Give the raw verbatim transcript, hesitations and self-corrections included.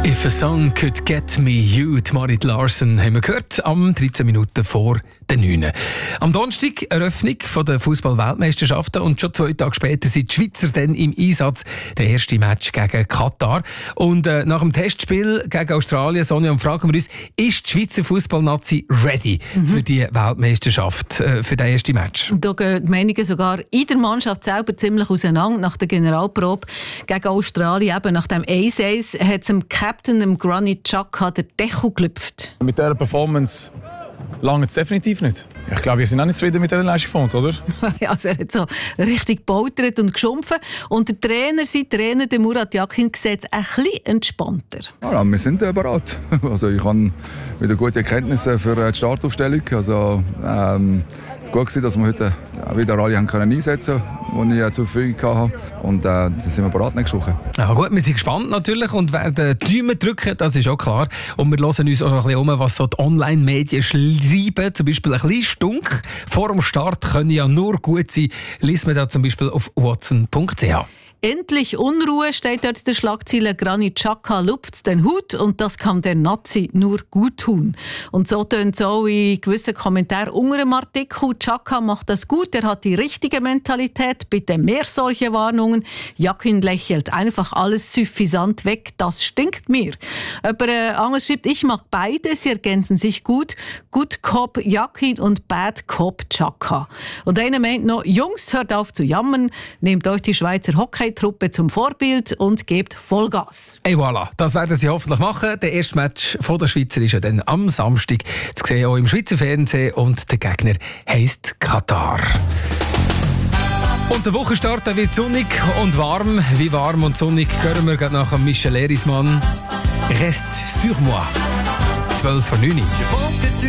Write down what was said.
If a song could get me you, die Marit Larsen, haben wir gehört, am dreizehn Minuten vor den neun. Am Donnerstag Eröffnung der Fußball-Weltmeisterschaften und schon zwei Tage später sind die Schweizer dann im Einsatz. Der erste Match gegen Katar. Und äh, nach dem Testspiel gegen Australien, Sonja, fragen wir uns, ist die Schweizer Fußballnazi ready mhm. für die Weltmeisterschaft, äh, für den ersten Match? Da gehen die Meinungen sogar in der Mannschaft selber ziemlich auseinander. Nach der Generalprobe gegen Australien, eben nach dem eins eins, hat es dem Captain, dem Granit Xhaka, der Deckel gelüpft. Mit dieser Performance lange es definitiv nicht. Ich glaube, wir sind auch nicht zufrieden mit dieser Leistung von uns, oder? Also er hat so richtig gebautert und geschumpfen. Und der Trainer, sein Trainer, der Murat Yakin, sieht es ein bisschen entspannter. Ja, wir sind äh, bereit. Also ich habe wieder gute Erkenntnisse für die Startaufstellung. Also, ähm, gut gewesen, dass wir heute wieder alle haben können einsetzen können, die ich zur Verfügung hatte. Und äh, dann sind wir bereit nächste Woche. Ja, gut, wir sind gespannt natürlich und werden die Daumen drücken, das ist auch klar. Und wir hören uns auch ein bisschen um, was so die Online-Medien schreiben. Zum Beispiel ein bisschen Stunk vor dem Start können ja nur gut sein. Liest man da zum Beispiel auf watson punkt c h. Endlich Unruhe, steht dort in der Schlagzeile. Granit Xhaka lupft den Hut und das kann der Nazi nur gut tun. Und so tönt es auch in gewissen Kommentaren unter dem Artikel. Xhaka macht das gut, er hat die richtige Mentalität. Bitte mehr solche Warnungen. Yakin lächelt einfach alles suffisant weg. Das stinkt mir. Aber äh, anders schreibt, ich mag beide, sie ergänzen sich gut. Good Cop Yakin und Bad Cop Xhaka. Und einer meint noch, Jungs, hört auf zu jammern, nehmt euch die Schweizer Hockey Truppe zum Vorbild und gebt Vollgas. Et voilà, das werden sie hoffentlich machen. Der erste Match von der Schweizer ist ja dann am Samstag zu sehen, auch im Schweizer Fernsehen. Und der Gegner heisst Katar. Und der Wochenstart wird sonnig und warm. Wie warm und sonnig hören wir gerade nach Michel Erismann. Reste sur moi. zwölf vor neun.